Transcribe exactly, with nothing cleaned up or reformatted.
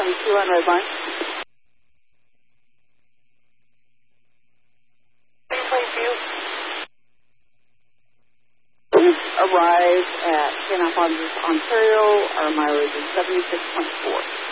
seventy-two on red line. Please you. Arrive at Hannah, Ontario. Our mileage is seventy-six point four.